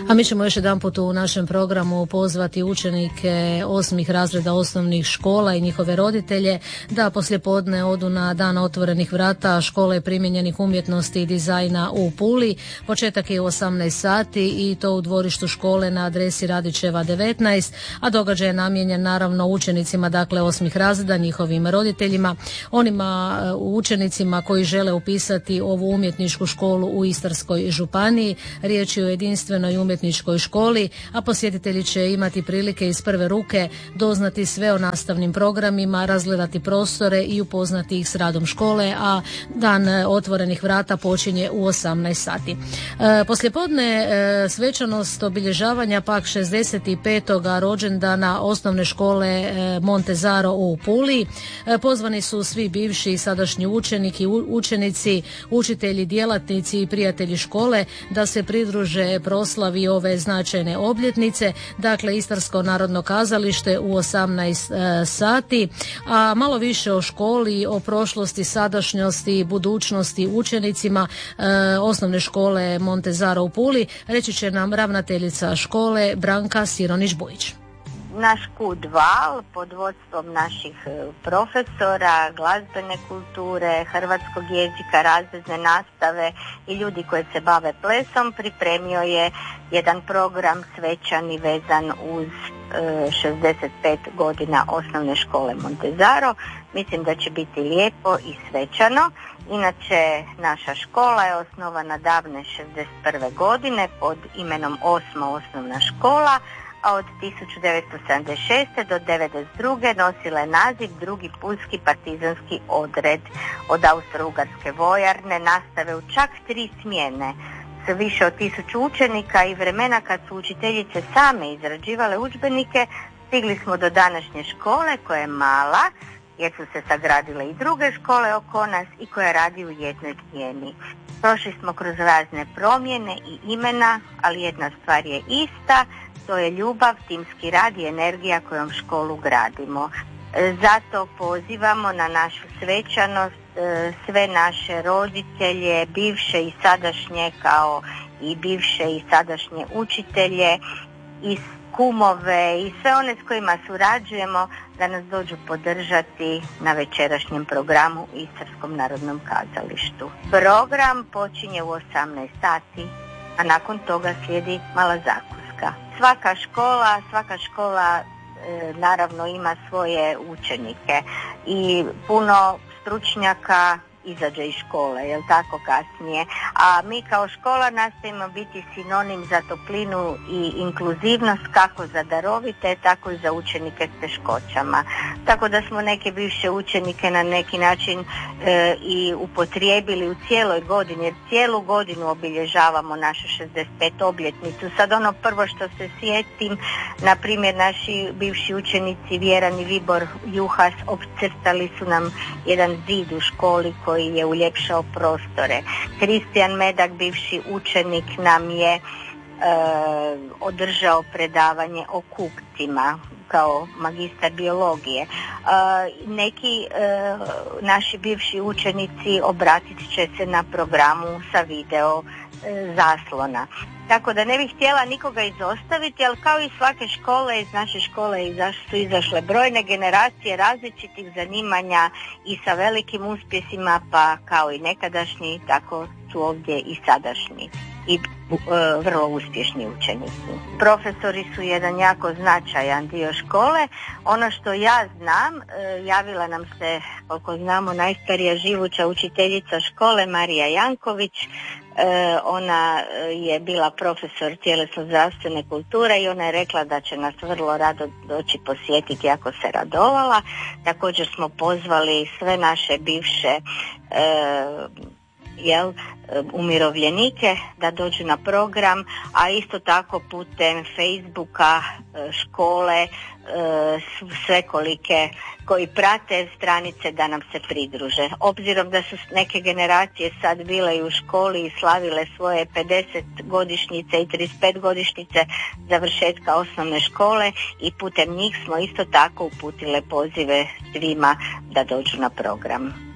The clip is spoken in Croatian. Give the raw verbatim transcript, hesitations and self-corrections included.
A mi ćemo još jedan put u našem programu pozvati učenike osmih razreda osnovnih škola i njihove roditelje da poslijepodne odu na dan otvorenih vrata škole primijenjenih umjetnosti i dizajna u Puli. Početak je u osamnaest sati i to u dvorištu škole na adresi Radićeva devetnaest, a događaj je namijenjen naravno učenicima, dakle osmih razreda, njihovim roditeljima, onima učenicima koji žele upisati ovu umjetničku školu u Istarskoj županiji. Riječ je o jedinstvenoj umjetničkoj školi, a posjetitelji će imati prilike iz prve ruke doznati sve o nastavnim programima, razgledati prostore i upoznati ih s radom škole, a dan otvorenih vrata počinje u osamnaest sati. E, poslijepodne e, svečanost obilježavanja pak šezdeset petog rođendana osnovne škole e, Montezaro u Puli. E, pozvani su svi bivši i sadašnji učenici, učenici, učitelji, djelatnici i prijatelji škole da se pridruže proslavi ove značajne obljetnice. Dakle, Istarsko narodno kazalište u osamnaest sati, a malo više o školi, o prošlosti, sadašnjosti i budućnosti učenicima e, osnovne škole Montezaro u Puli reći će nam ravnateljica škole Branka Sironić-Bujić. Naš KUD Val pod vodstvom naših profesora, glazbene kulture, hrvatskog jezika, razredne nastave i ljudi koji se bave plesom pripremio je jedan program svečani vezan uz e, šezdeset pet godina osnovne škole Montezaro. Mislim da će biti lijepo i svečano. Inače, naša škola je osnovana davne šezdeset prve godine pod imenom Osma osnovna škola, a od tisuću devetsto sedamdeset šeste do devedeset druge nosila je naziv drugi pulski partizanski odred. Od austro-ugarske vojarne nastave u čak tri smjene s više od tisuću učenika i vremena kad su učiteljice same izrađivale udžbenike, stigli smo do današnje škole koja je mala jer su se sagradile i druge škole oko nas i koja radi u jednoj smjeni. Prošli smo kroz razne promjene i imena, ali jedna stvar je ista, to je ljubav, timski rad i energija kojom školu gradimo. Zato pozivamo na našu svečanost sve naše roditelje, bivše i sadašnje, kao i bivše i sadašnje učitelje, i kumove i sve one s kojima surađujemo da nas dođu podržati na večerašnjem programu u Istarskom narodnom kazalištu. Program počinje u osamnaest sati, a nakon toga slijedi mala zakuska. Svaka škola, svaka škola e, naravno ima svoje učenike i puno stručnjaka izađe iz škole, jel tako, kasnije. A mi kao škola nastojimo biti sinonim za toplinu i inkluzivnost kako za darovite, tako i za učenike s teškoćama. Tako da smo neke bivše učenike na neki način e, i upotrijebili u cijeloj godini, jer cijelu godinu obilježavamo našu šezdeset petu obljetnicu. Sad ono prvo što se sjetim, na primjer naši bivši učenici Vjeran i Vibor Juhas obcrtali su nam jedan zid u školi koji je uljepšao prostore. Kristijan Medak, bivši učenik, nam je e, održao predavanje o kukcima kao magistar biologije. E, neki e, naši bivši učenici obratit će se na programu sa video e, zaslona. Tako da ne bih htjela nikoga izostaviti, ali kao i svake škole, iz naše škole su izašle brojne generacije različitih zanimanja i sa velikim uspjesima, pa kao i nekadašnji, tako su ovdje i sadašnji i e, vrlo uspješni učenici. Profesori su jedan jako značajan dio škole. Ono što ja znam, e, javila nam se, koliko znamo, najstarija živuća učiteljica škole Marija Janković. E, ona je bila profesor tjelesno-zdravstvene kulture i ona je rekla da će nas vrlo rado doći posjetiti ako se radovala. Također smo pozvali sve naše bivše e, jel, umirovljenike da dođu na program, a isto tako putem Facebooka, škole, svekolike koji prate stranice da nam se pridruže. Obzirom da su neke generacije sad bile i u školi i slavile svoje pedeset godišnjice i trideset pet godišnjice završetka osnovne škole i putem njih smo isto tako uputile pozive svima da dođu na program.